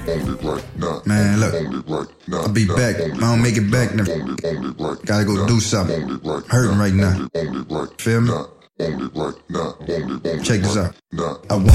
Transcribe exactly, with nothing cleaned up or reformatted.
Man, look, I'll be back. I don't make it back now. Gotta go do something. Hurting right now. Feel me? Check this out. I want